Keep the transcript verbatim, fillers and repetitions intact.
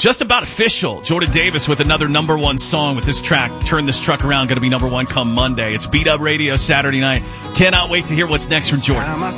Just about official. Jordan Davis with another number one song with this track. Turn This Truck Around. Going to be number one come Monday. It's Beat Up Radio Saturday night. Cannot wait to hear what's next from Jordan.